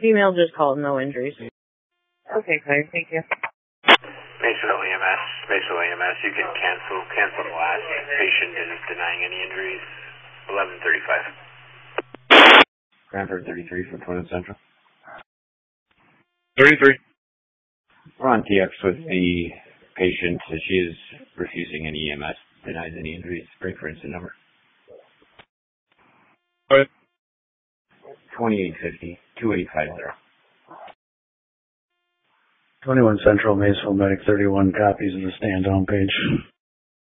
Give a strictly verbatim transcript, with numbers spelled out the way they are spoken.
Female just called, no injuries. Okay, Claire, thank you. Maysville E M S, Maysville E M S, you can cancel, cancel the last patient is denying any injuries. eleven thirty-five. Cranford thirty-three from Twin Central. thirty-three. We're on T X with the patient. She is refusing any E M S, denies any injuries. Break for incident number. All right. twenty-eight fifty, two eight five zero. twenty-one Central, Maysville Medic thirty-one, copies of the stand-down page.